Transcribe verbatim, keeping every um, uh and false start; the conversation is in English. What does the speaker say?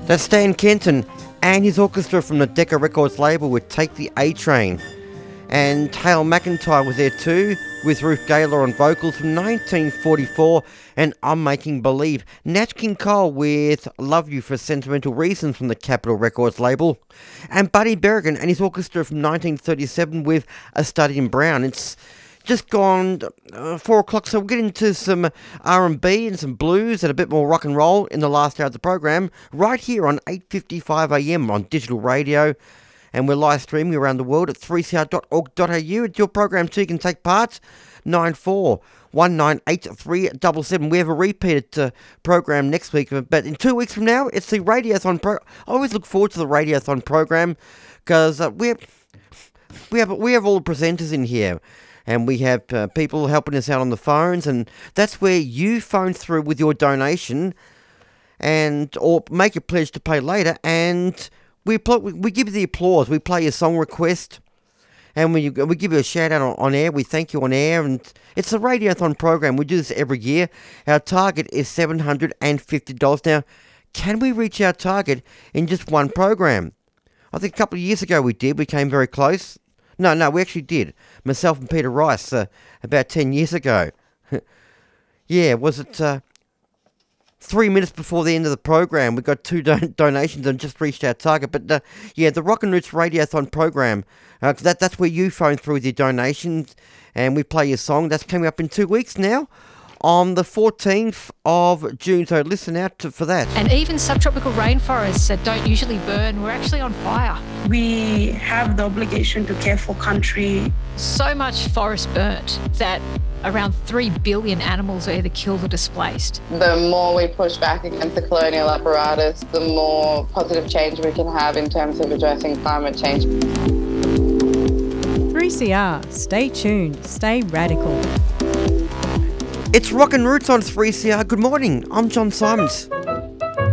That's Stan Kenton and his orchestra from the Decca Records label with Take the A Train. And Hale McIntyre was there too, with Ruth Gaylor on vocals from nineteen forty-four, and I'm Making Believe. Nat King Cole with Love You for Sentimental Reasons from the Capitol Records label. And Buddy Berrigan and his orchestra from nineteen thirty-seven with A Study in Brown. It's just gone uh, four o'clock, so we'll get into some R and B and some blues and a bit more rock and roll in the last hour of the program, right here on eight fifty-five a m on digital radio. And we're live streaming around the world at three c r dot org dot a u. It's your program too. You can take part. nine four one nine eight three seven seven. We have a repeated uh, program next week, but in two weeks from now, it's the Radiothon pro. I always look forward to the Radiothon program because uh, we have, we have we have all the presenters in here. And we have uh, people helping us out on the phones, and that's where you phone through with your donation, and or make a pledge to pay later, and we pl- we give you the applause. We play your song request, and we we give you a shout out on, on air. We thank you on air, and it's a Radiothon program. We do this every year. Our target is seven hundred and fifty dollars. Now, can we reach our target in just one program? I think a couple of years ago we did. We came very close. No, no, we actually did. Myself and Peter Rice, uh, about ten years ago. Yeah, was it uh, three minutes before the end of the program? We got two don- donations and just reached our target. But uh, yeah, the Rock and Roots Radiothon program, uh, that that's where you phone through with your donations and we play your song. That's coming up in two weeks now, on the fourteenth of June, so listen out to, for that. And even subtropical rainforests that don't usually burn, we're actually on fire. We have the obligation to care for country. So much forest burnt that around three billion animals are either killed or displaced. The more we push back against the colonial apparatus, the more positive change we can have in terms of addressing climate change. three C R, stay tuned, stay radical. It's Rock and Roots on three C R. Good morning, I'm John Simons.